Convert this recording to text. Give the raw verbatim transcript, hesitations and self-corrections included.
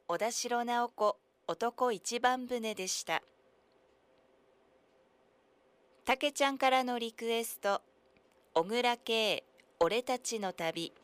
小田代直子男一番船でした。たけちゃんからのリクエスト、小倉圭、俺たちの旅。